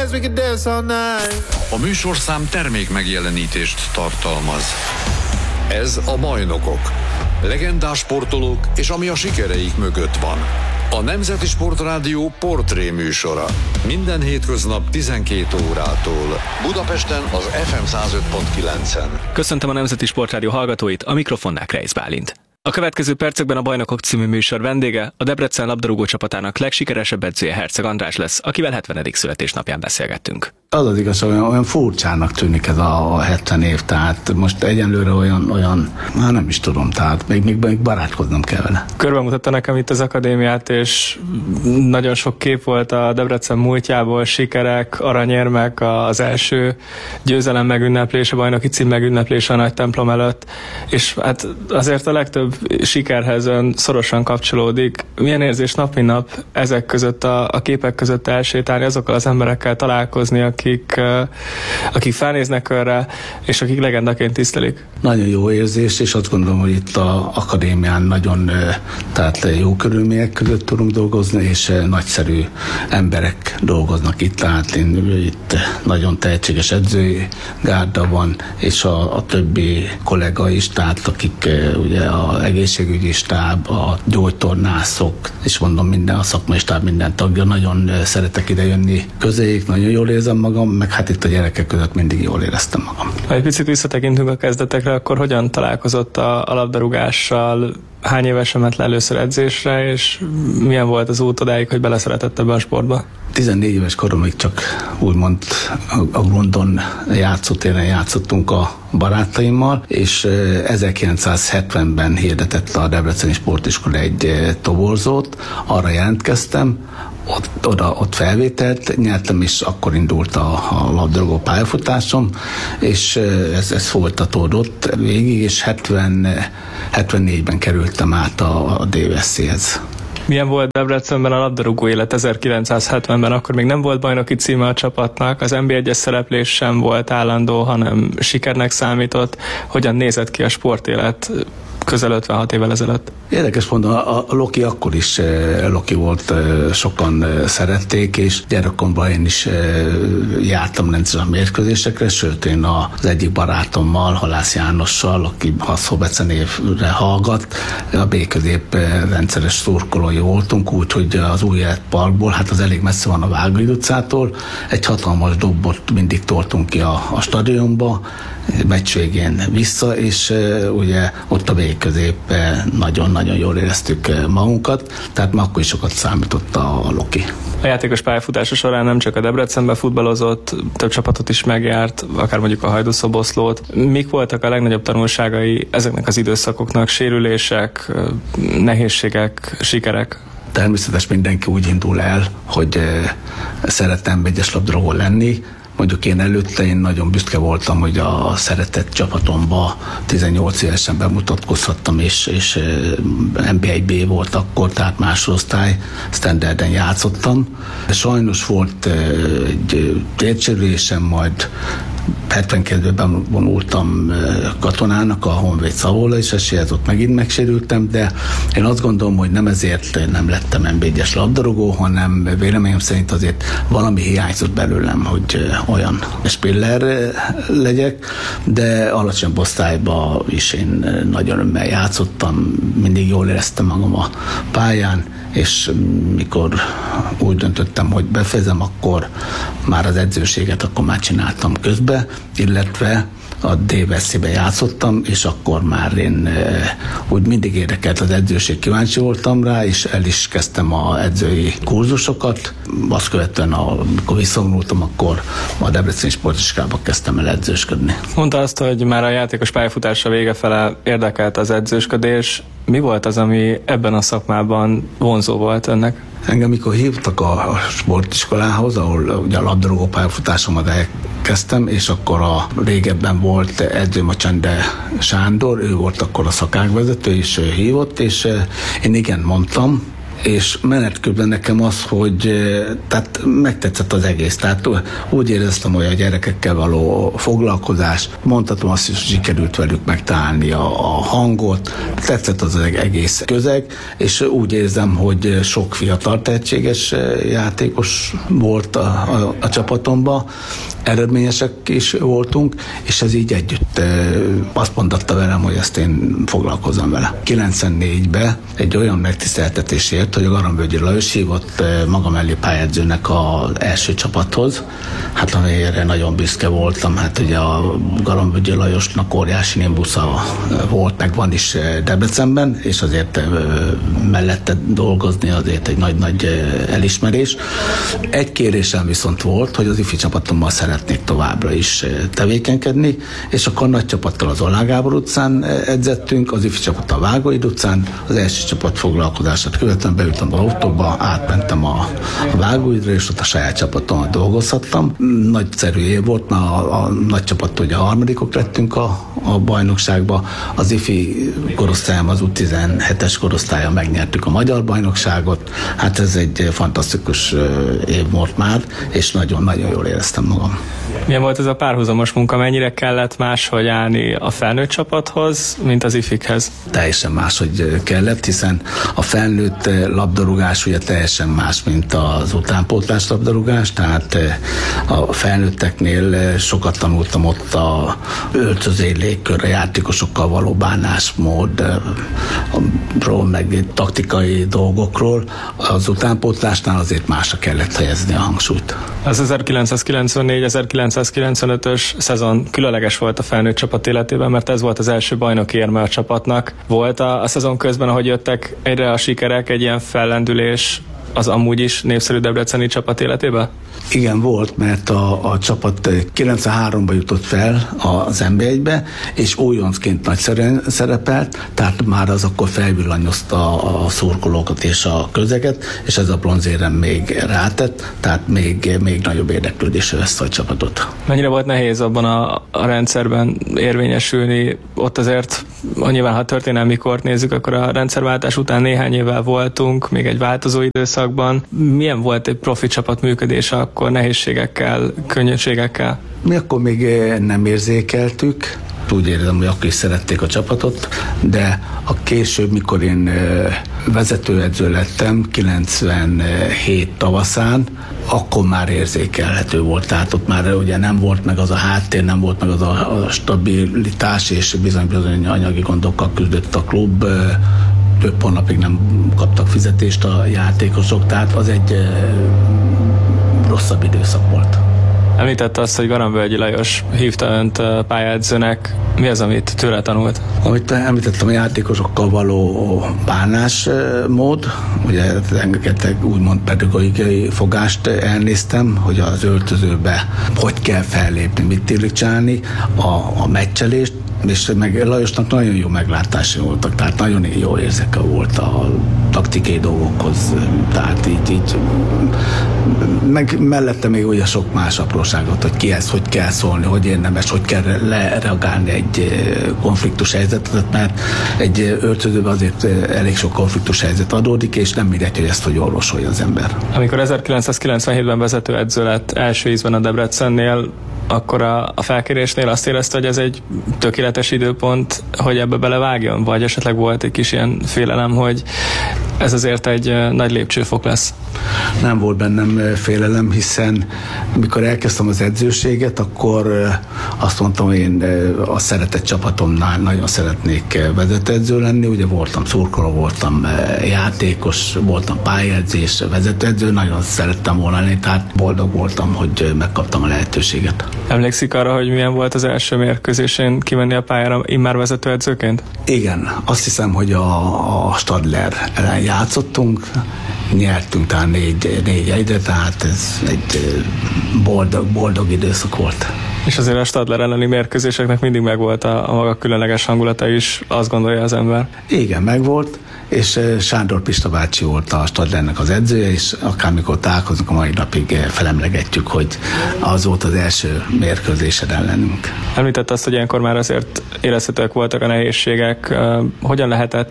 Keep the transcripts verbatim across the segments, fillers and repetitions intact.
dance, we can dance all night. A műsorszám termék megjelenítést tartalmaz. Ez a Bajnokok. Legendás sportolók és ami a sikereik mögött van. A Nemzeti Sportrádió portré műsora. Minden hétköznap tizenkét órától. Budapesten az ef em száz öt pont kilencen. Köszöntöm a Nemzeti Sportrádió hallgatóit, a mikrofonnál Kreisz Bálint. A következő percekben a Bajnokok című műsor vendége, a Debrecen labdarúgó csapatának legsikeresebb edzője Herceg András lesz, akivel hetvenedik születésnapján beszélgettünk. Az az igaz, olyan, olyan furcsának tűnik ez a hetven év, tehát most egyenlőre olyan, olyan, már nem is tudom, tehát még, még, még barátkoznom kell vele. Körbe nekem itt az akadémiát, és nagyon sok kép volt a Debrecen múltjából, sikerek, aranyérmek, az első győzelem megünneplése, bajnoki cím megünneplése a nagy templom előtt, és hát azért a legtöbb sikerhez ön szorosan kapcsolódik. Milyen érzés nap mint nap ezek között, a, a képek között elsétálni, azokkal az emberekkel találkozni, akik, akik felnéznek önre, és akik legendaként tisztelik? Nagyon jó érzés, és azt gondolom, hogy itt az akadémián nagyon tehát jó körülmények között tudunk dolgozni, és nagyszerű emberek dolgoznak itt, tehát én, itt nagyon tehetséges edzői gárda van, és a, a többi kollega is, tehát akik ugye a egészségügyi stáb, a gyógytornászok, és mondom minden, a szakmai stáb minden tagja, nagyon szeretek ide jönni közéjük, nagyon jól érzem magam, meg hát itt a gyerekek között mindig jól éreztem magam. Ha egy picit visszatekintünk a kezdetekre, akkor hogyan találkozott a, a labdarúgással? Hány évesen ment le először edzésre, és milyen volt az út odáig, hogy beleszeretett ebben a sportba? tizennégy éves koromig csak úgymond a Grundon játszótéren játszottunk a barátaimmal, és ezerkilencszázhetvenben hirdetett a Debreceni Sportiskola egy toborzót, arra jelentkeztem, Ott, oda, ott felvételt nyertem, és akkor indult a, a labdarúgó pályafutásom, és ez, ez folytatódott végig, és hetven, hetvennégyben kerültem át a, a dé vé es cé-hez. Milyen volt Debrecenben a labdarúgó élet ezerkilencszázhetvenben? Akkor még nem volt bajnoki címe a csapatnak, az en bé egyes szereplés sem volt állandó, hanem sikernek számított. Hogyan nézett ki a sportélet közel ötvenhat évvel ezelőtt? Érdekes mondom, a, a Loki akkor is Loki volt, sokan szerették, és gyerekkoromban én is jártam rendszeresen mérkőzésekre, sőt én az egyik barátommal, Halász Jánossal, aki a Szobece névre hallgat, a B-közép rendszeres szurkolói voltunk, úgyhogy az Új Élet Parkból, hát az elég messze van a Vágóhíd utcától, egy hatalmas dobbot mindig toltunk ki a, a stadionba, meccs végén vissza, és ugye ott a B-közép nagyon-nagyon jól éreztük magunkat, tehát ma akkor is sokat számított a Loki. A játékos pályafutása során nem csak a Debrecenben futballozott, több csapatot is megjárt, akár mondjuk a Hajdúszoboszlót. Mik voltak a legnagyobb tanulságai ezeknek az időszakoknak? Sérülések, nehézségek, sikerek? Természetesen mindenki úgy indul el, hogy szeretem egyes labdarúgó lenni. Mondjuk én előtte én nagyon büszke voltam, hogy a szeretett csapatomba tizennyolc évesen bemutatkozhattam, és, és en bé egy bé volt akkor, tehát másodosztály standarden játszottam. Sajnos volt egy térsérülésem, majd hetvenkettőben vonultam katonának a Honvéd Szavola, és esélyez ott megint megsérültem, de én azt gondolom, hogy nem ezért nem lettem en bé egyes labdarúgó, hanem véleményem szerint azért valami hiányzott belőlem, hogy olyan spiller legyek, de alacsonyabb osztályban is én nagyon örömmel játszottam, mindig jól éreztem magam a pályán, és mikor úgy döntöttem, hogy befejezem, akkor már az edzőséget akkor már csináltam közbe, illetve a dé vé es cé-ben játszottam, és akkor már én e, úgy mindig érdekelt az edzőség, kíváncsi voltam rá, és el is kezdtem az edzői kurzusokat. Azt követően, amikor visszavonultam, akkor a Debreceni Sportiskolában kezdtem el edzősködni. Mondta azt, hogy már a játékos pályafutása vége fele érdekelt az edzősködés. Mi volt az, ami ebben a szakmában vonzó volt önnek? Engem mikor hívtak a sportiskolához, ahol ugye a labdarúgó pályafutásomat elkezdtem, és akkor a régebben volt edzőm a Csende Sándor, ő volt akkor a szakágvezető, és ő hívott, és én igen mondtam, és menet közben nekem az, hogy tehát megtetszett az egész. Tehát úgy éreztem, hogy a gyerekekkel való foglalkozás, mondhatom azt is, hogy sikerült velük megtalálni a, a hangot, tetszett az egész közeg, és úgy érzem, hogy sok fiatal tehetséges játékos volt a, a, a csapatomban, eredményesek is voltunk, és ez így együtt azt mondatta velem, hogy ezt én foglalkozom vele. kilencvennégyben egy olyan megtiszteltetésért, hogy a Garambölgyi Lajos hívott maga mellé pályázőnek az első csapathoz, hát amelyre nagyon büszke voltam, hát ugye a Garambölgyi Lajosnak óriási nimbusza volt, meg van is Debrecenben, és azért mellette dolgozni azért egy nagy-nagy elismerés. Egy kérésem viszont volt, hogy az ifi csapatommal szeretnék továbbra is tevékenykedni, és akkor nagy csapattal az Ollán Gábor utcán edzettünk, az ifi csapattal a Vágóid utcán, az első csapat foglalkozását követően beültem az autóba, átmentem a, a Vágóidra, és ott a saját csapatommal dolgozhattam. Nagyszerű év volt, mert a, a nagy csapat, ugye a harmadikok lettünk a, a bajnokságba, az ifi korosztályom, az U tizenhetes korosztálya megnyertük a magyar bajnokságot, hát ez egy fantasztikus év volt már, és nagyon-nagyon jól éreztem magam. Milyen volt ez a párhuzamos munka? Mennyire kellett máshogy állni a felnőtt csapathoz, mint az ifikhez? Teljesen máshogy kellett, hiszen a felnőtt labdarúgás ugye teljesen más, mint az utánpótlás labdarúgás, tehát a felnőtteknél sokat tanultam ott a öltözély légkör, a játékosokkal való bánásmódról, meg taktikai dolgokról. Az utánpótlásnál azért másra kellett helyezni a hangsúlyt. Az ezerkilencszázkilencvennégy ezerkilencszázkilencvenötös szezon különleges volt a felnőtt csapat életében, mert ez volt az első bajnoki érme a csapatnak. Volt a, a szezon közben, ahogy jöttek egyre a sikerek, egy ilyen fellendülés az amúgy is népszerű debreceni csapat életében? Igen, volt, mert a, a csapat kilencvenháromban jutott fel az en bé egybe, és újoncként nagyszerűen szerepelt, tehát már az akkor felvillanyozta a szurkolókat és a közeget, és ez a bronzérem még rátett, tehát még, még nagyobb érdeklődésre veszte a csapatot. Mennyire volt nehéz abban a, a rendszerben érvényesülni? Ott azért, nyilván ha történelmi kort nézzük, akkor a rendszerváltás után néhány évvel voltunk, még egy változó időszakban. Milyen volt egy profi csapat működése akkor nehézségekkel, könnyűségekkel? Mi akkor még nem érzékeltük, úgy érzem, hogy akkor is szerették a csapatot, de a később, mikor én vezetőedző lettem, kilencvenhét tavaszán, akkor már érzékelhető volt, tehát ott már ugye nem volt meg az a háttér, nem volt meg az a, a stabilitás, és bizony-bizony anyagi gondokkal küzdött a klub, több hónapig nem kaptak fizetést a játékosok, tehát az egy rosszabb időszak volt. Említette azt, hogy Garambölgyi Lajos hívta önt pályázőnek. Mi az, amit tőle tanult? Amit említettem, a játékosokkal való bánásmód, ugye rengeteg úgymond pedagógiai fogást elnéztem, hogy az öltözőbe hogy kell fellépni, mit illik csinálni, a, a meccselést, és meg Lajosnak nagyon jó meglátásai voltak, tehát nagyon jó érzéke volt a taktikai dolgokhoz, tehát így, így meg mellette még ugye sok más apróságot, hogy kihez hogy kell szólni, hogy érdemes, hogy kell lereagálni egy konfliktus helyzetet, mert egy öltözőben azért elég sok konfliktus helyzet adódik, és nem mindegy, hogy ezt hogy orvosolja az ember. Amikor ezerkilencszázkilencvenhétben vezetőedző lett első ízben a Debrecennél, akkor a, a felkérésnél azt érezte, hogy ez egy tökéletes időpont, hogy ebbe belevágjon, vagy esetleg volt egy kis ilyen félelem, hogy ez azért egy nagy lépcsőfok lesz? Nem volt bennem félelem, hiszen mikor elkezdtem az edzőséget, akkor azt mondtam, hogy én a szeretett csapatomnál nagyon szeretnék vezetőedző lenni, ugye voltam szurkoló, voltam játékos, voltam pályázés, vezetőedző, nagyon szerettem volna lenni, tehát boldog voltam, hogy megkaptam a lehetőséget. Emlékszik arra, hogy milyen volt az első mérkőzésén kimenni a pályára immár vezetőedzőként? Igen, azt hiszem, hogy a, a Stadler ellen játszottunk, nyertünk talán négy, négy egyre, tehát ez egy boldog, boldog időszak volt. És azért a Stadler elleni mérkőzéseknek mindig megvolt a, a maga különleges hangulata is, azt gondolja az ember. Igen, megvolt, és Sándor Pista bácsi volt a Stadlernek az edzője, és akármikor találkozunk, a mai napig felemlegetjük, hogy az volt az első mérkőzésed ellenünk. Említett azt, hogy ilyenkor már azért érezhetőek voltak a nehézségek. Hogyan lehetett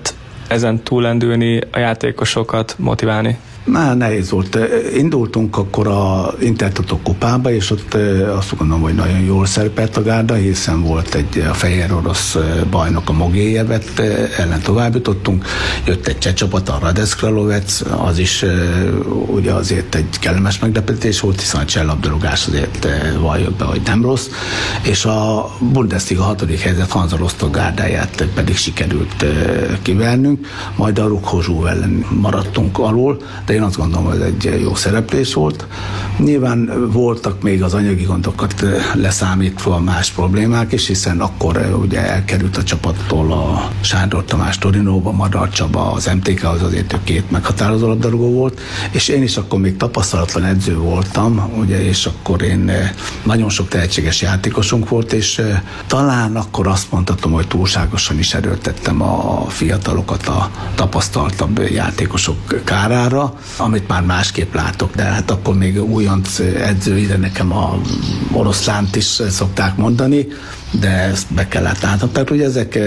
ezen túlendülni, a játékosokat motiválni? Már nehéz volt. Indultunk akkor a Intertoto kupába, és ott azt gondolom, hogy nagyon jól szerepelt a gárda, hiszen volt egy a fehér orosz bajnok, a Mogiljevet ellen tovább jutottunk. Jött egy cseh csapat, a Hradec Králové, az is ugye azért egy kellemes meglepetés volt, hiszen a cseh labdarúgás azért valljuk be, hogy nem rossz, és a Bundesliga hatodik helyzet Hansa Rostock gárdáját pedig sikerült kivernünk, majd a Rukhozsú ellen maradtunk alul, de én azt gondolom, hogy egy jó szereplés volt. Nyilván voltak még az anyagi gondokat leszámítva más problémák is, hiszen akkor ugye elkerült a csapattól a Sándor Tamás Torinóba, Madar Csaba az em té ká-hoz, azért ő két meghatározó labdarúgó volt, és én is akkor még tapasztalatlan edző voltam, ugye, és akkor én nagyon sok tehetséges játékosunk volt, és talán akkor azt mondhatom, hogy túlságosan is erőltettem a fiatalokat a tapasztaltabb játékosok kárára, amit már másképp látok, de hát akkor még újonc edző, ide nekem a oroszlánt is szokták mondani, de ezt be kellett látnom. Tehát ugye ezek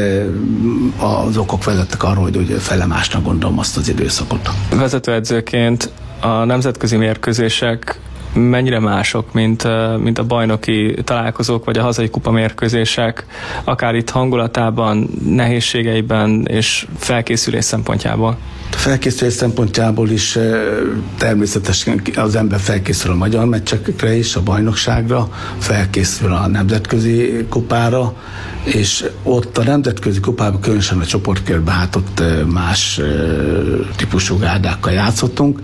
az okok vezettek arra, hogy ugye felemásnak gondolom azt az időszakot. Vezetőedzőként a nemzetközi mérkőzések mennyire mások, mint, mint a bajnoki találkozók, vagy a hazai kupamérkőzések, akár itt hangulatában, nehézségeiben és felkészülés szempontjából? A felkészülés szempontjából is természetesen az ember felkészül a magyar meccsekre is, a bajnokságra, felkészül a nemzetközi kupára, és ott a nemzetközi kupában, különösen a csoportkörben, hát ott más típusú gárdákkal játszottunk.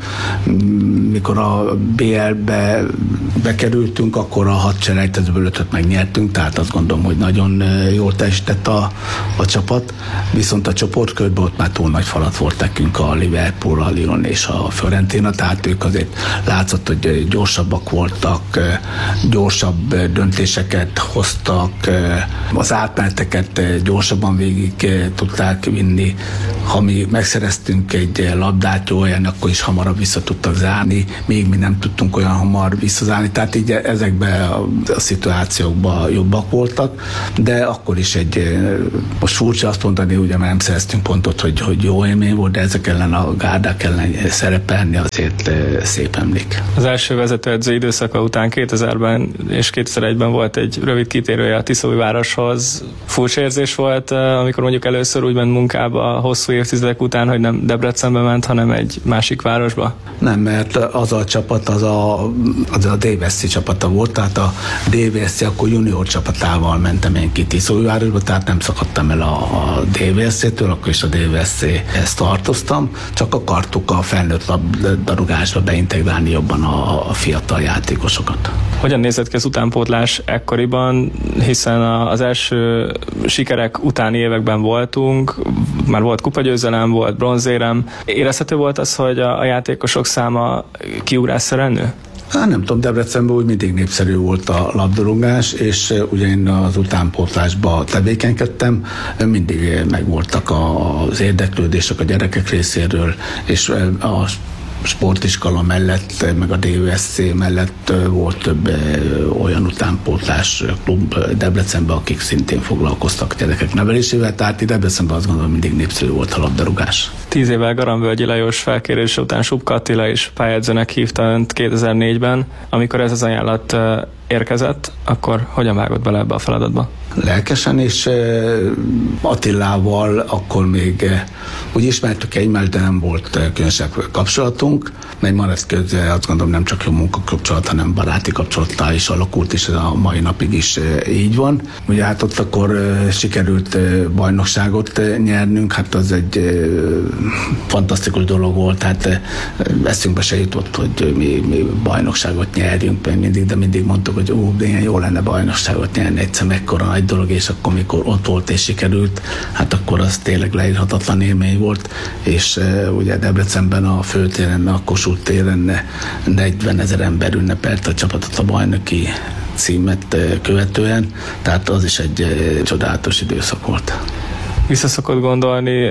Mikor a bé el-be bekerültünk, akkor a hat selejtezőből ötöt megnyertünk, tehát azt gondolom, hogy nagyon jól teljesített a, a csapat, viszont a csoportkörben ott már túl nagy falat volt nekünk a Liverpool, a Lyon és a Fiorentina, tehát ők azért látszott, hogy gyorsabbak voltak, gyorsabb döntéseket hoztak, az átmeneteket gyorsabban végig tudták vinni. Ha mi megszereztünk egy labdát jó helyen, akkor is hamarabb vissza tudtak zárni, még mi nem tudtunk olyan hamar visszazárni, tehát így ezekben a, a szituációkban jobbak voltak, de akkor is egy, most furcsa azt mondani, ugye, mert nem szereztünk pontot, hogy, hogy jó élmény volt, de ezek ellen a gárdák ellen szerepelni azért szép emlék. Az első vezetőedző időszaka után kétezerben és kétezer-egyben volt egy rövid kitérője a Tiszaújvároshoz. Furcsa érzés volt, amikor mondjuk először úgy ment munkába hosszú évtizedek után, hogy nem Debrecenbe ment, hanem egy másik városba? Nem, mert az a csapat, az a, az a dé vé es cé csapata volt, tehát a dé vé es cé akkor junior csapatával mentem én ki Tiszaújvárosba, tehát nem szakadtam el a, a dé vé es cé-től, akkor is a dé vé es cé-hez tartoztam, csak akartuk a felnőtt labdarúgásba beintegrálni jobban a, a fiatal játékosokat. Hogyan nézett ki az utánpótlás ekkoriban, hiszen az első sikerek utáni években voltunk, már volt kupagyőzelem, volt bronzérem. Érezhető volt az, hogy a, a játékosok száma kiugrásszerűen nő? Hát nem tudom, Debrecenben úgy mindig népszerű volt a labdarúgás, és ugye én az utánpótlásba tevékenykedtem, mindig megvoltak az érdeklődések a gyerekek részéről, és a sportiskola mellett, meg a dé vé es cé mellett volt több olyan utánpótlás klub Debrecenben, akik szintén foglalkoztak gyerekek nevelésével, tehát itt Debrecenben azt gondolom mindig népszerű volt a labdarúgás. Tíz évvel Garamvölgyi Lajos felkérése után Subka Attila is pályádzónak hívta önt kétezer-négyben. Amikor ez az ajánlat érkezett, akkor hogyan vágott bele ebbe a feladatba? Lelkesen, és Attilával akkor még úgy ismertük egymást, de nem volt különösebb kapcsolatunk, mert már ez közben azt gondolom nem csak jó munkakapcsolat, hanem baráti kapcsolattá is alakult, és ez a mai napig is így van. Ugye hát ott akkor sikerült bajnokságot nyernünk, hát az egy fantasztikus dolog volt, hát eszünkbe se jutott, hogy mi, mi bajnokságot nyerjünk mindig, de mindig mondtuk, hogy ó, de ilyen jó lenne bajnokságot nyerni, egyszer mekkora nagy dolog, és akkor mikor ott volt és sikerült, hát akkor az tényleg leírhatatlan élmény volt, és uh, ugye Debrecenben a főtéren, a Kossuth téren negyvenezer ember ünnepelte a csapatot a bajnoki címet uh, követően, tehát az is egy uh, csodálatos időszak volt. Vissza szokott gondolni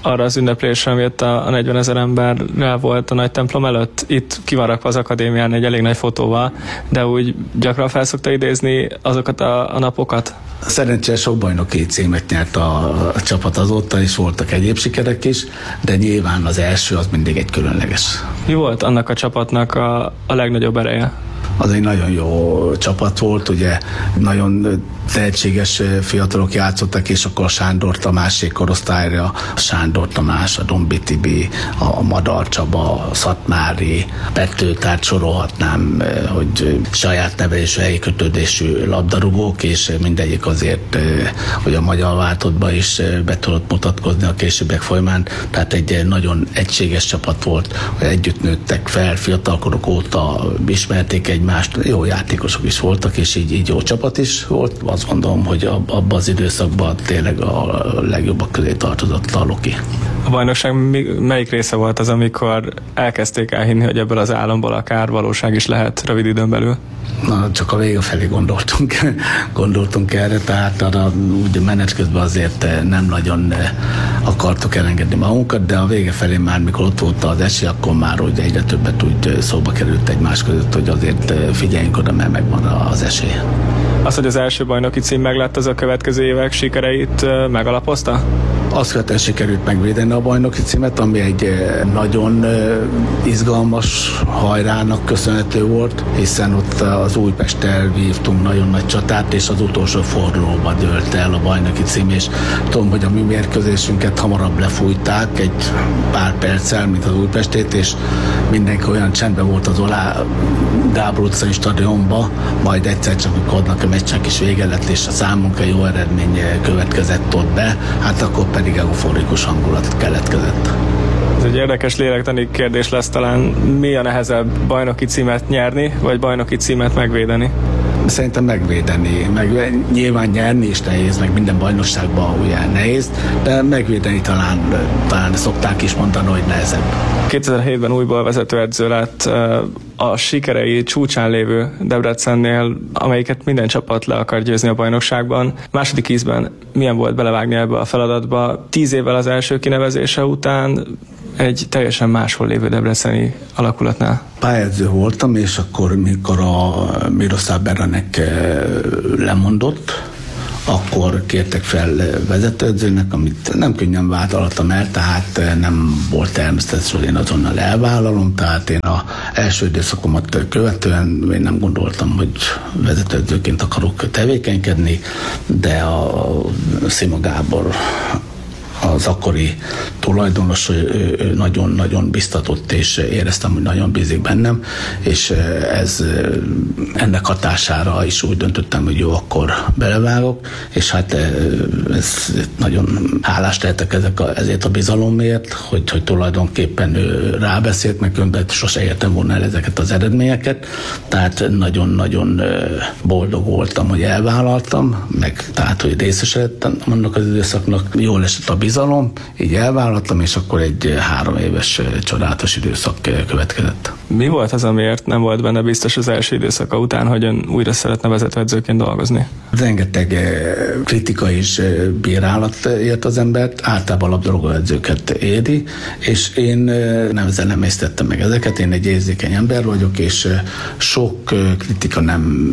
arra az ünneplésre, ami ott a negyvenezer emberrel volt a nagy templom előtt. Itt ki van rakva az akadémián egy elég nagy fotóval, de úgy gyakran fel szokta idézni azokat a, a napokat? Szerencsére sok bajnoki címet nyert a, a csapat azóta, és voltak egyéb sikerek is, de nyilván az első az mindig egy különleges. Mi volt annak a csapatnak a, a legnagyobb ereje? Az egy nagyon jó csapat volt, ugye nagyon tehetséges fiatalok játszottak, és akkor a Sándor Tamásé korosztályra, a Sándor Tamás, a Dombi Tibi, a Madar Csaba, a Szatmári, Petőtárt sorolhatnám, hogy saját nevelésű, helyi kötődésű labdarúgók, és mindegyik azért, hogy a magyar váltottba is be tudott mutatkozni a későbbek folyamán, tehát egy nagyon egységes csapat volt, hogy együtt nőttek fel, fiatalkorok óta ismerték egymást, jó játékosok is voltak, és így, így jó csapat is volt. Azt gondolom, hogy abban az időszakban tényleg a legjobbak közé tartozott a Loki. A bajnokság melyik része volt az, amikor elkezdték elhinni, hogy ebből az álomból akár valóság is lehet rövid időn belül? Na, csak a vége felé gondoltunk, gondoltunk erre, tehát arra úgy menet közben azért nem nagyon akartuk elengedni magunkat, de a vége felé már, mikor ott volt az esély, akkor már úgy egyre többet úgy szóba került egymás között, hogy azért figyeljünk oda, mert megvan az esély. Az, hogy az első bajnoki cím meglett, az a következő évek sikereit megalapozta? Azt követően sikerült megvédeni a bajnoki címet, ami egy nagyon izgalmas hajrának köszönhető volt, hiszen ott az Újpesttel vívtunk nagyon nagy csatát, és az utolsó fordulóba dőlt el a bajnoki cím, és tudom, hogy a mi mérkőzésünket hamarabb lefújták egy pár perccel, mint az Újpestét, és mindenki olyan csendben volt az Olá Gábor utcai stadionba, majd egyszer csak, amikor adnak a meccsnek is vége lett, és a számunkra jó eredmény következett ott be, hát akkor pedig euforikus hangulat keletkezett. Ez egy érdekes lélektani kérdés lesz talán. Mi a nehezebb, bajnoki címet nyerni, vagy bajnoki címet megvédeni? Szerintem megvédeni, meg nyilván nyerni is nehéz, meg minden bajnokságban ugye nehéz, de megvédeni talán, talán szokták is mondani, hogy nehezebb. kétezer-hétben újból vezetőedző lett a sikerei csúcsán lévő Debrecennél, amelyiket minden csapat le akar győzni a bajnokságban. Második ízben milyen volt belevágni ebbe a feladatba? Tíz évvel az első kinevezése után egy teljesen máshol lévő debreceni alakulatnál. Pályázó voltam, és akkor, mikor a Miroslav Beranek lemondott, akkor kértek fel vezetőedzőnek, amit nem könnyen vállaltam el, tehát nem volt természetes, hogy én azonnal elvállalom, tehát én az első időszakomat követően én nem gondoltam, hogy vezetőedzőként akarok tevékenykedni, de a Szima Gábor, az akkori tulajdonos nagyon-nagyon biztatott, és éreztem, hogy nagyon bízik bennem, és ez, ennek hatására is úgy döntöttem, hogy jó, akkor belevágok, és hát ez nagyon hálás lehetek ezek a, ezért a bizalomért, hogy, hogy tulajdonképpen ő rábeszélt nekünk, de sose értem volna el ezeket az eredményeket, tehát nagyon-nagyon boldog voltam, hogy elvállaltam, meg tehát, hogy részesedtem annak az időszaknak, jól esett a bizalom, így elvállaltam, és akkor egy három éves csodálatos időszak következett. Mi volt az, amiért nem volt benne biztos az első időszaka után, hogy ön újra szeretne vezetőedzőként dolgozni? Rengeteg kritika és bírálat ért az embert, általában labdarúgó edzőket éri, és én nem ezzel nem észtettem meg ezeket, én egy érzékeny ember vagyok, és sok kritika nem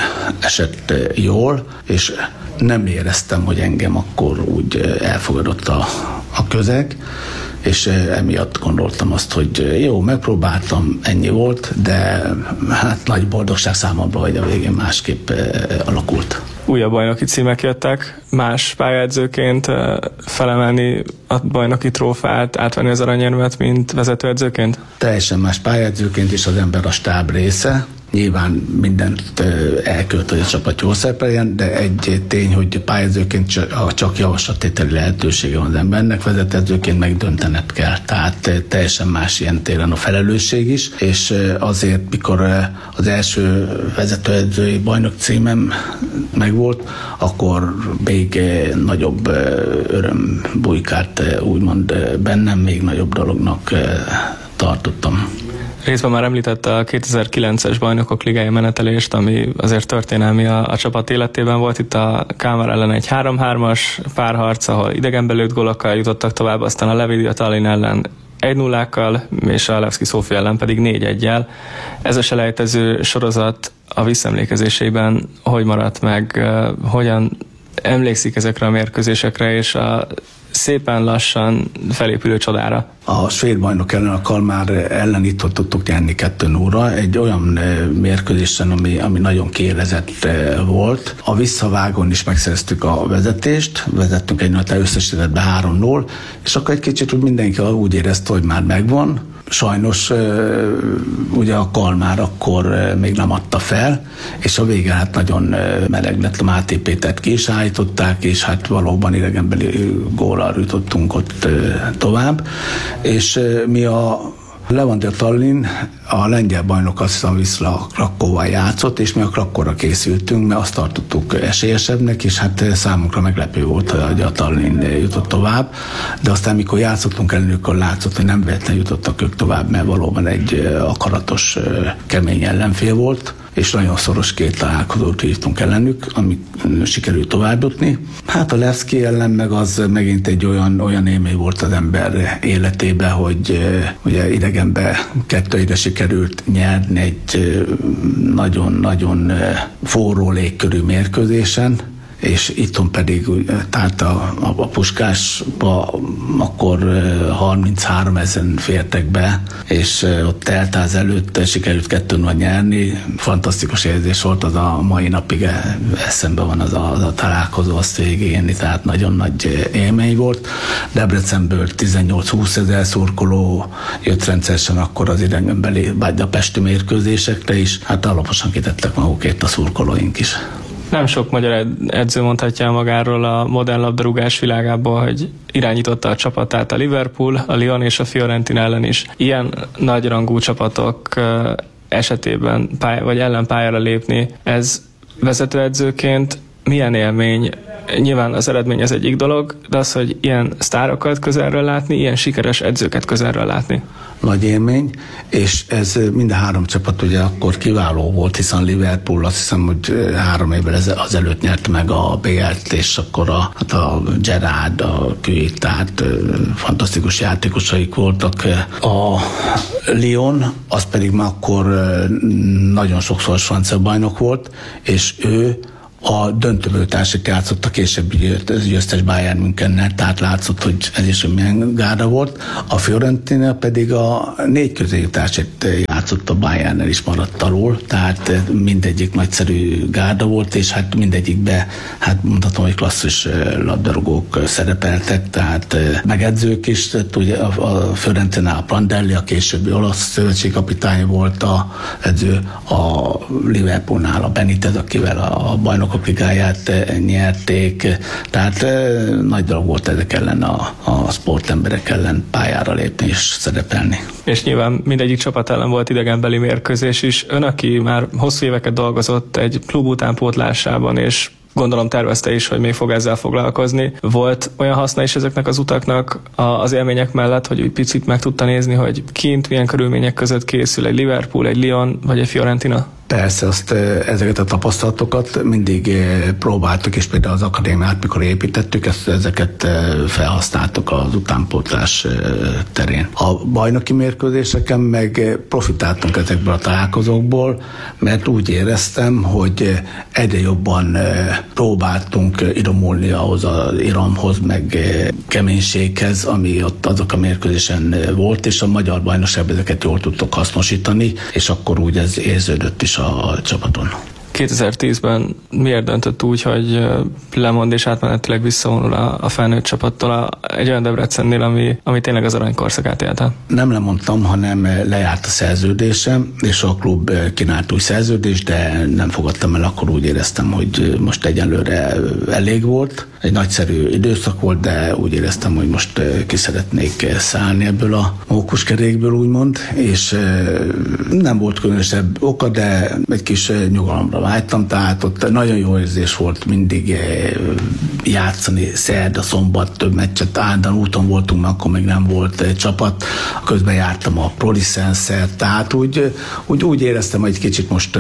esett jól, és nem éreztem, hogy engem akkor úgy elfogadott a, a közeg, és emiatt gondoltam azt, hogy jó, megpróbáltam, ennyi volt, de hát nagy boldogság számomra, hogy a végén másképp alakult. Újabb bajnoki címek jöttek, más pályaedzőként felemelni a bajnoki trófát, átvenni az aranyérmet, mint vezetőedzőként? Teljesen más pályaedzőként is az ember a stáb része. Nyilván mindent elkölt, hogy a csapat jól szerepeljen, de egy tény, hogy pályázóként csak javaslattételi lehetősége van az embernek, vezetőedzőként meg döntened kell. Tehát teljesen más ilyen téren a felelősség is, és azért, mikor az első vezetőedzői bajnok címem megvolt, akkor még nagyobb öröm bujkált úgymond bennem, még nagyobb dolognak tartottam. Részben már említette a kétezer-kilences Bajnokok Ligája menetelést, ami azért történelmi a, a csapat életében volt. Itt a Kalmar ellen egy három-hármas párharc, ahol idegenbe lőtt gólokkal jutottak tovább, aztán a Levadia Tallinn ellen egy nullákkal, és a Levski Sofia ellen pedig négy egyel. Ez a selejtező sorozat a visszaemlékezésében hogy maradt meg, hogyan emlékszik ezekre a mérkőzésekre, és a szépen lassan felépülő csodára? A svéd bajnok ellen, a Kalmar ellen itt tudtuk nyerni kettő nullra, egy olyan mérkőzésen, ami, ami nagyon kiélezett volt. A visszavágón is megszereztük a vezetést, vezettünk egy nagy összesítetbe három null, és akkor egy kicsit úgy mindenki úgy érezte, hogy már megvan. Sajnos ugye a Kalmár akkor még nem adta fel, és a vége hát nagyon meleg lett, a Máté Pétert ki is állították, és hát valóban idegenbeli góllal jutottunk ott tovább. És mi a Levadia Tallinn, a lengyel bajnok, azt hiszem, Wisla Krakóval játszott, és mi a Krakóra készültünk, mert azt tartottuk esélyesebbnek, és hát számunkra meglepő volt, hogy a Tallinn jutott tovább, de aztán mikor játszottunk ellenük, akkor látszott, hogy nem véletlenül jutottak ők tovább, mert valóban egy akaratos, kemény ellenfél volt, és nagyon szoros két találkozót hívtunk ellenük, amit sikerült tovább jutni. Hát a Levski ellen meg az megint egy olyan, olyan élmény volt az ember életébe, hogy ugye idegenbe kettő egyre sikerült nyerni egy nagyon-nagyon forró légkörű mérkőzésen, és itthon pedig, tehát a, a, a Puskásba akkor harminchárom ezeren fértek be, és ott teltház előtt sikerült kettő null nyerni. Fantasztikus érzés volt, az a mai napig eszembe van az a, az a találkozó, azt végigélni, tehát nagyon nagy élmény volt. Debrecenből tizennyolc-húsz ezer szurkoló jött rendszeresen akkor az idegenbeli vagy a pesti mérkőzésekre is, hát alaposan kitettek magukért a szurkolóink is. Nem sok magyar edző mondhatja magáról a modern labdarúgás világából, hogy irányította a csapatát a Liverpool, a Lyon és a Fiorentina ellen is. Ilyen nagyrangú csapatok esetében pály- vagy ellenpályára lépni, ez vezetőedzőként milyen élmény? Nyilván az eredmény az egyik dolog, de az, hogy ilyen sztárokat közelről látni, ilyen sikeres edzőket közelről látni. Nagy élmény, és ez mind a három csapat ugye akkor kiváló volt, hiszen Liverpool azt hiszem, hogy három évvel azelőtt nyerte meg a bé el-t, és akkor a, hát a Gerrard, a Puig, tehát fantasztikus játékosaik voltak. A Lyon, az pedig már akkor nagyon sokszor francia bajnok volt, és ő a döntőből társat játszott a későbbi győztes Bayern Münchennel, tehát látszott, hogy ez is milyen gárda volt. A Fiorentina pedig a négy közéjutást játszott a Bayernnel is maradt alul, tehát mindegyik nagyszerű gárda volt, és hát mindegyikbe, hát mondhatom, hogy klasszis labdarúgók szerepeltek, tehát megedzők is, ugye a Fiorentina a Prandelli, a későbbi olasz szövetségkapitány volt a edző, a Liverpoolnál a Benitez, akivel a bajnok a ligáját nyerték, tehát nagy dolog volt ezek ellen a, a sportemberek ellen pályára lépni és szerepelni. És nyilván mindegyik csapat ellen volt idegenbeli mérkőzés is. Ön, aki már hosszú éveket dolgozott egy klub utánpótlásában, és gondolom tervezte is, hogy még fog ezzel foglalkozni. Volt olyan haszna is ezeknek az utaknak az élmények mellett, hogy úgy picit meg tudta nézni, hogy kint milyen körülmények között készül egy Liverpool, egy Lyon vagy egy Fiorentina? Persze, azt, ezeket a tapasztalatokat mindig próbáltuk, és például az akadémiát, mikor építettük, ezt, ezeket felhasználtuk az utánpótlás terén. A bajnoki mérkőzéseken meg profitáltunk ezekből a találkozókból, mert úgy éreztem, hogy egyre jobban próbáltunk idomulni ahhoz az iramhoz, meg keménységhez, ami ott azok a mérkőzésen volt, és a magyar bajnokságban ezeket jól tudtok hasznosítani, és akkor úgy ez érződött is a csapaton. kétezer-tízben miért döntött úgy, hogy lemond és átmenetileg visszavonul a, a felnőtt csapattól a, egy olyan Debrecennél, ami, ami tényleg az aranykorszakát élte? Nem lemondtam, hanem lejárt a szerződésem, és a klub kínált új szerződést, de nem fogadtam el, akkor úgy éreztem, hogy most egyenlőre elég volt. Egy nagyszerű időszak volt, de úgy éreztem, hogy most ki szeretnék szállni ebből a mókuskerékből, úgymond, és nem volt különösebb oka, de egy kis nyugalomra vágytam, tehát ott nagyon jó érzés volt mindig játszani szerda, szombat, több meccset, állandóan úton voltunk, mert akkor még nem volt csapat, közben jártam a Prolicenszel, tehát úgy, úgy, úgy éreztem, hogy egy kicsit most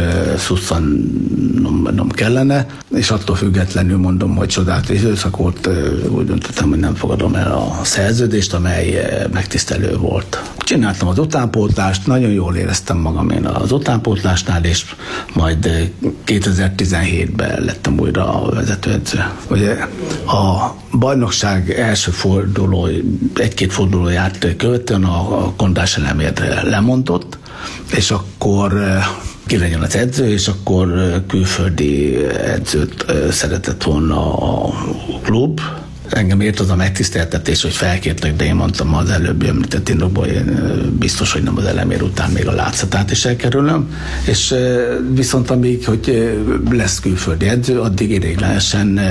szusszanom kellene, és attól függetlenül mondom, hogy csodálatos időszak volt, úgy döntöttem, hogy nem fogadom el a szerződést, amely megtisztelő volt. Csináltam az utánpótlást, nagyon jól éreztem magam én az utánpótlásnál, és majd kétezer-tizenhétben lettem újra a vezetőedző. Ugye a bajnokság első forduló, egy-két fordulóját követően a Kondás Elemér lemondott, és akkor ki legyen az edző, és akkor külföldi edzőt szeretett volna a klub. Engem ért az a megtiszteltetés, hogy felkértek, de én mondtam az előbbi említett indokból, én biztos, hogy nem az Elemér után még a Látszatát is elkerülöm, és viszont amíg, hogy lesz külföldi edző, addig ideiglenesen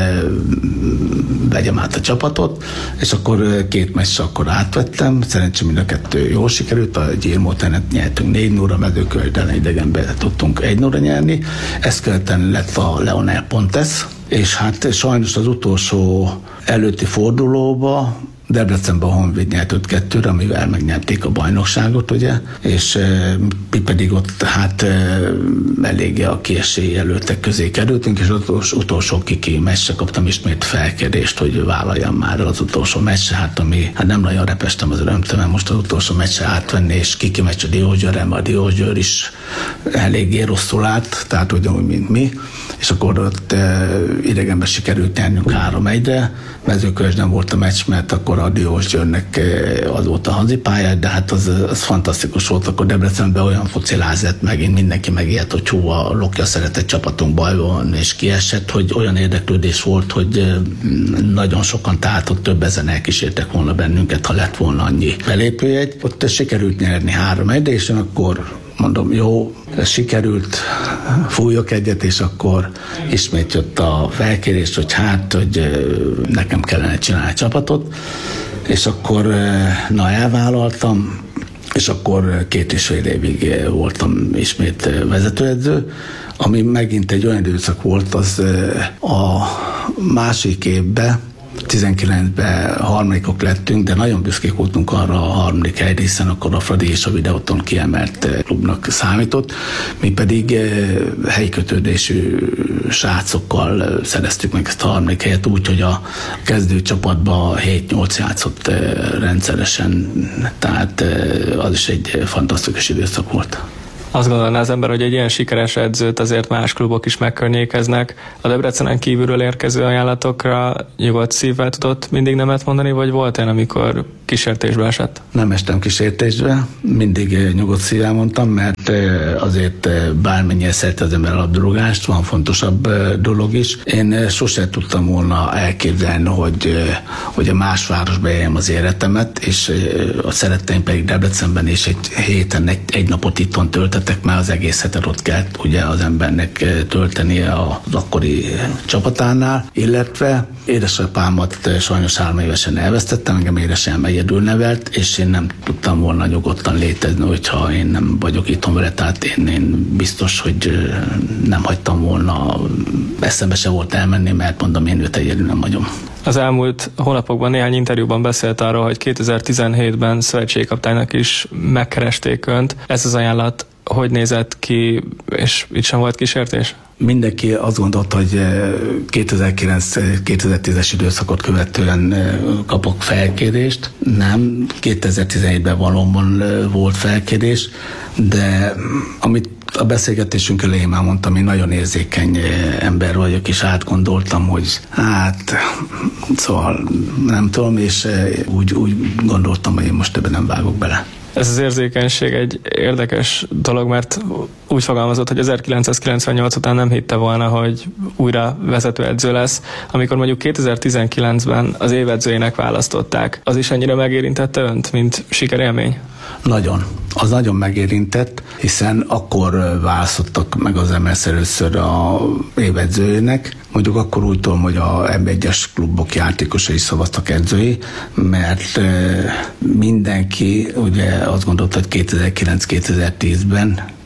vegyem át a csapatot, és akkor két meccsre akkor átvettem, szerencsém mind a kettő jól sikerült, a Gyirmótenet nyertünk négy nulla, Mezőkövesden idegenben tudtunk egy nulla nyerni, ezt követően lett a Leonel Pontes, és hát sajnos az utolsó előtti fordulóba Debrecenben a Honvéd nyert öt kettőre, amivel megnyerték a bajnokságot, ugye, és e, mi pedig ott hát e, eléggé a kiesély jelöltek közé kerültünk, és az utolsó, utolsó kiki meccsre kaptam ismét felkérést, hogy vállaljam már az utolsó meccsre, hát ami, hát nem nagyon repestem az örömtől, mert most az utolsó meccsre átvenni, és kiki meccs a Diósgyőrre, mert a Diósgyőr is eléggé rosszul állt, tehát ugyanúgy, mint mi, és akkor ott e, idegenben sikerült nyernünk három egyre, Mezőkövesden volt a meccs, mert akkor a Diósgyőrnek az volt a hazipálya, de hát az, az fantasztikus volt, akkor Debrecenben olyan fociláz lett, megint mindenki megijedt, hogy hú, a Lokja szeretett csapatunk bajban, és kiesett, hogy olyan érdeklődés volt, hogy nagyon sokan, tehát ott több ezen elkísértek volna bennünket, ha lett volna annyi belépőjegy. Ott sikerült nyerni három egyre, és akkor mondom, jó, ez sikerült, fújok egyet, és akkor ismét jött a felkérés, hogy hát, hogy nekem kellene csinálni csapatot, és akkor na elvállaltam, és akkor két és fél évig voltam ismét vezetőedző, ami megint egy olyan időszak volt, az a másik évben, tizenkilencben harmadikok lettünk, de nagyon büszkék voltunk arra a harmadik helyre, hiszen akkor a Fradi és a Videóton kiemelt klubnak számított. Mi pedig helyi kötődésű srácokkal szereztük meg ezt a harmadik helyet úgy, hogy a kezdő csapatban hét-nyolc játszott rendszeresen, tehát az is egy fantasztikus időszak volt. Azt gondolná az ember, hogy egy ilyen sikeres edzőt azért más klubok is megkörnyékeznek. A Debrecenen kívülről érkező ajánlatokra nyugodt szívvel tudott mindig nemet mondani, vagy volt olyan, amikor kísértésbe esett? Nem estem kísértésbe, mindig nyugodt szívvel mondtam, mert azért bármennyire szereti az ember a labdarúgást, van fontosabb dolog is. Én sosem tudtam volna elképzelni, hogy, hogy a más városba éljem az életemet, és a szeretteim pedig Debrecenben, és egy héten egy, egy napot itthon töltetek, mert az egész hetet ott kell ugye az embernek töltenie az akkori csapatánál, illetve édesapámat sajnos három évesen elvesztettem, engem édesem egyedül nevelt, és én nem tudtam volna nyugodtan létezni, hogyha én nem vagyok itthon vele, tehát én, én biztos, hogy nem hagytam volna, eszembe se volt elmenni, mert mondom, én őt egyedül nem vagyom. Az elmúlt hónapokban néhány interjúban beszélt arról, hogy kétezer-tizenhétben szövetségkapitánynak is megkeresték önt. Ez az ajánlat hogy nézett ki, és itt sem volt kísértés? Mindenki azt gondolta, hogy kétezer-kilenc-kétezer-tízes időszakot követően kapok felkérést. Nem, kétezer-tizenhétben valóban volt felkérés, de amit a beszélgetésünk elején már mondtam, én nagyon érzékeny ember vagyok, és átgondoltam, hogy hát, szóval nem tudom, és úgy, úgy gondoltam, hogy én most ebben nem vágok bele. Ez az érzékenység egy érdekes dolog, mert úgy fogalmazott, hogy ezerkilencszázkilencvennyolc után nem hitte volna, hogy újra vezetőedző lesz. Amikor mondjuk kétezer-tizenkilencben az évedzőjének választották, az is ennyire megérintette önt, mint sikerélmény? Nagyon. Az nagyon megérintett, hiszen akkor választottak meg az em el es először a évedzőjének. Mondjuk akkor úgy tudom, hogy a em egyes klubok játékosai is szavaztak edzői, mert mindenki ugye azt gondolta, hogy kétezer-kilenc-kétezer-tízben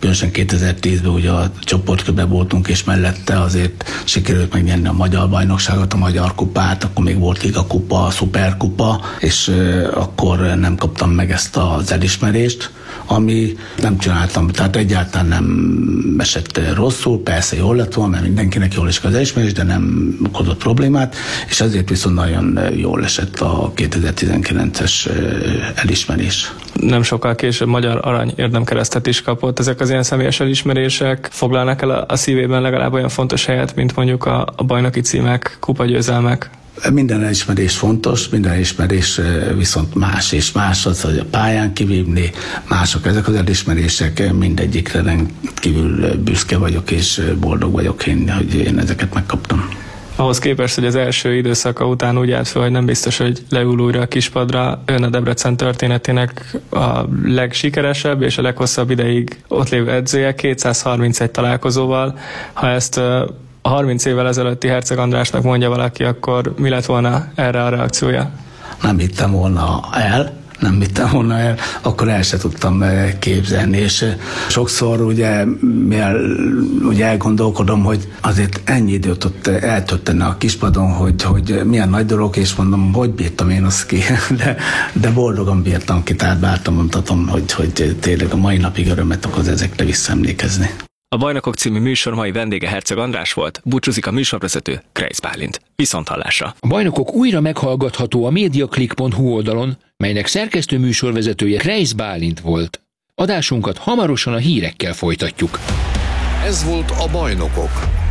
különösen kétezer-tízben ugye a csoportkörben voltunk, és mellette azért sikerült megnyerni a magyar bajnokságot, a magyar kupát, akkor még volt Liga kupa, szuperkupa, és akkor nem kaptam meg ezt az elismerést, ami nem csináltam, tehát egyáltalán nem esett rosszul, persze jól lett volna, mert mindenkinek jól esik az elismerés, de nem okozott problémát, és ezért viszont nagyon jól esett a kétezer-tizenkilences elismerés. Nem sokkal később magyar arany érdemkeresztet is kapott. Ezek az ilyen személyes elismerések foglalnak el a szívében legalább olyan fontos helyet, mint mondjuk a, a bajnoki címek, kupagyőzelmek? Minden elismerés fontos, minden elismerés viszont más és más, az, hogy a pályán kivívni, mások ezek az elismerések, mindegyikre rendkívül büszke vagyok és boldog vagyok én, hogy én ezeket megkaptam. Ahhoz képest, hogy az első időszaka után úgy állt fel, hogy nem biztos, hogy leül újra a kispadra, ön a Debrecen történetének a legsikeresebb és a leghosszabb ideig ott lévő edzője, kétszázharmincegy találkozóval. Ha ezt a harminc évvel ezelőtti Herceg Andrásnak mondja valaki, akkor mi lett volna erre a reakciója? Nem hittem volna el, nem hittem volna el, akkor el se tudtam képzelni, és sokszor ugye, mivel ugye elgondolkodom, hogy azért ennyi időt ott eltöltene a kispadon, hogy, hogy milyen nagy dolog, és mondom, hogy bírtam én azt ki, de, de boldogan bírtam ki, tehát bártam, mondhatom, hogy, hogy tényleg a mai napig örömet okoz ezekre visszaemlékezni. A Bajnokok című műsor mai vendége Herceg András volt, búcsúzik a műsorvezető, Kreisz Bálint. Viszonthallásra! A Bajnokok újra meghallgatható a mediaclick pont hu oldalon, melynek szerkesztő műsorvezetője Kreisz Bálint volt. Adásunkat hamarosan a hírekkel folytatjuk. Ez volt a Bajnokok,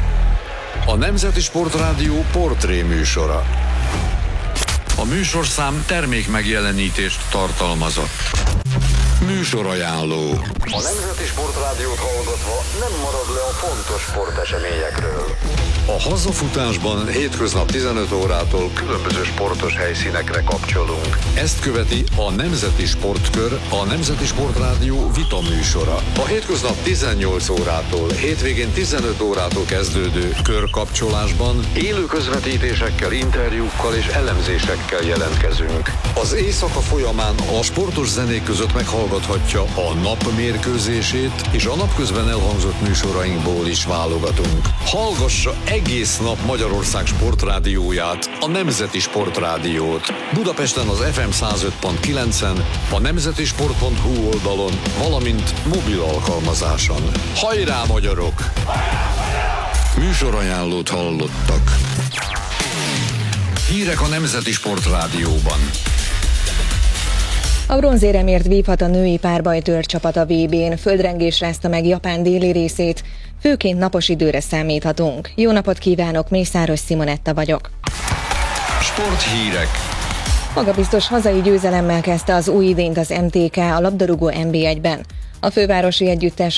a Nemzeti Sportrádió portré műsora. A műsorszám termék megjelenítést tartalmazott. Műsorajánló. A Nemzeti Sportrádiót hallgatva nem marad le a fontos sporteseményekről. A hazafutásban hétköznap tizenöt órától különböző sportos helyszínekre kapcsolunk. Ezt követi a Nemzeti Sportkör, a Nemzeti Sportrádió vita műsora. A hétköznap tizennyolc órától, hétvégén tizenöt órától kezdődő körkapcsolásban élő közvetítésekkel, interjúkkal és elemzésekkel jelentkezünk. Az éjszaka folyamán a sportos zenék között meghallgathatja a nap mérkőzését, és a napközben elhangzott műsorainkból is válogatunk. Hallgassa egész nap Magyarország sportrádióját, a Nemzeti Sportrádiót. Budapesten az ef em száz öt pont kilencen, a nemzetisport pont hu oldalon, valamint mobil alkalmazáson. Hajrá, magyarok! Műsorajánlót hallottak. Hírek a Nemzeti Sportrádióban. A bronzéremért vívhat a női párbajtőr csapat a vé bén, földrengés rázta meg Japán déli részét, főként napos időre számíthatunk. Jó napot kívánok, Mészáros Simonetta vagyok. Sporthírek. Magabiztos hazai győzelemmel kezdte az új idényt az em té ká a labdarúgó en bé egyben. A fővárosi együttes